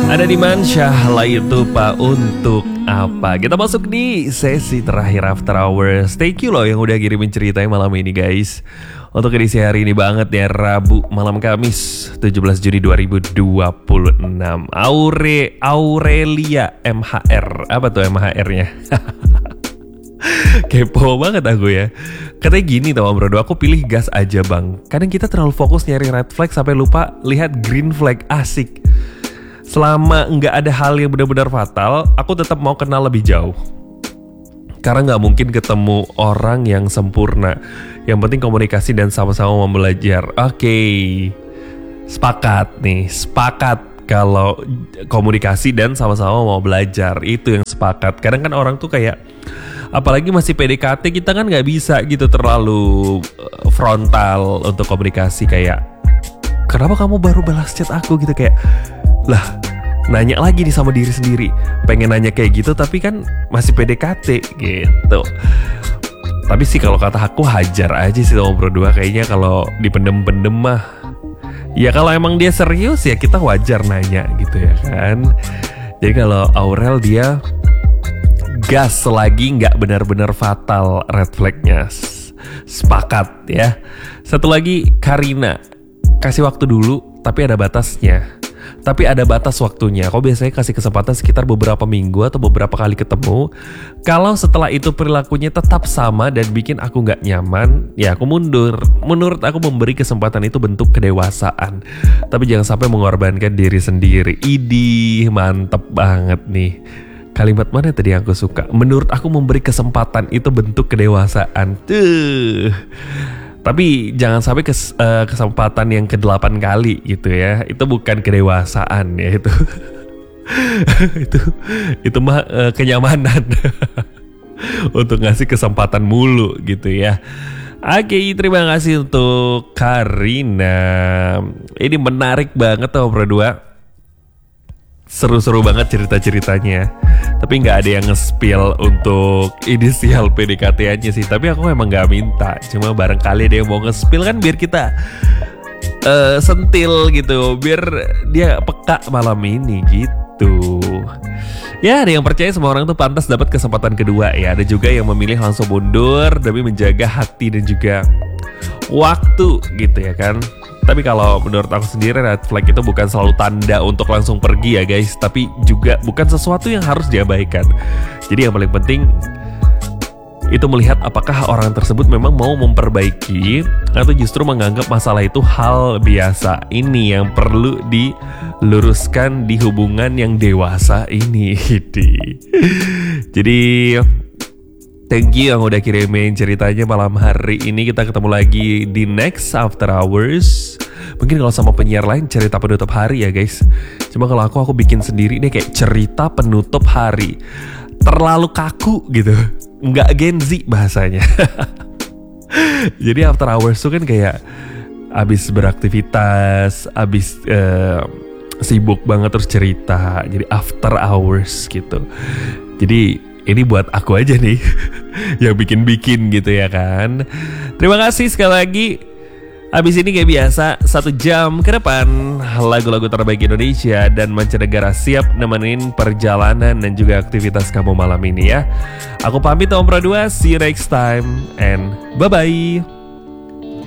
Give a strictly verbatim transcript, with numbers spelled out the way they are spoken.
Ada di Mansyah lah itu Pak untuk apa? Kita masuk di sesi terakhir After Hours. Thank you loh yang udah kirimin ceritanya malam ini guys. Untuk edisi hari ini banget ya, Rabu malam Kamis tujuh belas Juni dua ribu dua puluh enam. Aure Aurelia M H R. Apa tuh M H R-nya? Kepo banget aku ya. Katanya gini tau bro, aku pilih gas aja bang. Kadang kita terlalu fokus nyari red flag sampai lupa lihat green flag. Asik. Selama nggak ada hal yang benar-benar fatal, aku tetap mau kenal lebih jauh. Karena nggak mungkin ketemu orang yang sempurna. Yang penting komunikasi dan sama-sama mau belajar. Oke, okay. Sepakat nih, sepakat kalau komunikasi dan sama-sama mau belajar. Itu yang sepakat. Kadang kan orang tuh kayak, apalagi masih P D K T, kita kan nggak bisa gitu terlalu frontal untuk komunikasi. Kayak, kenapa kamu baru balas chat aku gitu, kayak lah, nanya lagi nih sama diri sendiri. Pengen nanya kayak gitu tapi kan masih P D K T gitu. Tapi sih kalau kata aku hajar aja sih sama berdua. Kayaknya kalau dipendem-pendem mah, ya kalau emang dia serius ya kita wajar nanya gitu ya kan. Jadi kalau Aurel dia gas lagi, nggak benar-benar fatal red flagnya. Sepakat ya. Satu lagi Karina, kasih waktu dulu tapi ada batasnya. Tapi ada batas waktunya. Kau biasanya kasih kesempatan sekitar beberapa minggu atau beberapa kali ketemu. Kalau setelah itu perilakunya tetap sama dan bikin aku gak nyaman, ya aku mundur. Menurut aku memberi kesempatan itu bentuk kedewasaan. Tapi jangan sampai mengorbankan diri sendiri. Idih, mantep banget nih. Kalimat mana tadi yang aku suka? Menurut aku memberi kesempatan itu bentuk kedewasaan. Tuh. Tapi jangan sampai kes, uh, kesempatan yang kedelapan kali gitu ya. Itu bukan kedewasaan ya itu. itu itu mah uh, kenyamanan. Untuk ngasih kesempatan mulu gitu ya. Oke, terima kasih untuk Karina. Ini menarik banget tuh berdua. Seru-seru banget cerita-ceritanya. Tapi gak ada yang nge-spill untuk inisial P D K T-nya sih. Tapi aku emang gak minta. Cuma barangkali ada yang mau nge-spill kan biar kita uh, sentil gitu. Biar dia peka malam ini gitu. Ya, ada yang percaya semua orang tuh pantas dapat kesempatan kedua ya. Ada juga yang memilih langsung mundur demi menjaga hati dan juga waktu gitu ya kan. Tapi kalau menurut aku sendiri red flag itu bukan selalu tanda untuk langsung pergi ya guys. Tapi juga bukan sesuatu yang harus diabaikan. Jadi yang paling penting itu melihat apakah orang tersebut memang mau memperbaiki atau justru menganggap masalah itu hal biasa. Ini yang perlu diluruskan di hubungan yang dewasa ini. Jadi thank you yang udah kirimin ceritanya malam hari ini. Kita ketemu lagi di next After Hours. Mungkin kalau sama penyiar lain cerita penutup hari ya guys. Cuma kalau aku, aku bikin sendiri nih kayak cerita penutup hari. Terlalu kaku gitu. Nggak Gen Z bahasanya. Jadi After Hours tuh kan kayak abis beraktivitas, abis uh, sibuk banget terus cerita. Jadi After Hours gitu. Jadi ini buat aku aja nih yang bikin-bikin gitu ya kan. Terima kasih sekali lagi. Abis ini kayak biasa satu jam ke depan lagu-lagu terbaik Indonesia dan mancanegara siap nemenin perjalanan dan juga aktivitas kamu malam ini ya. Aku pamit Om Pro dua, see you next time and bye-bye.